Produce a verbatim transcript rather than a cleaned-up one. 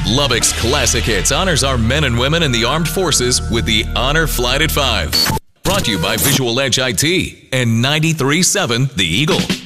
Lubbock's Classic Hits honors our men and women in the armed forces with the Honor Flight at five. Brought to you by Visual Edge I T and ninety-three point seven The Eagle.